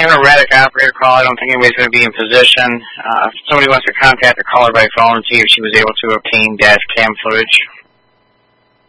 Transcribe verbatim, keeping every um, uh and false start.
Hammer Raddick operator call. I don't think anybody's going to be in position. Uh, if somebody wants to contact the caller by phone and see if she was able to obtain dash cam footage.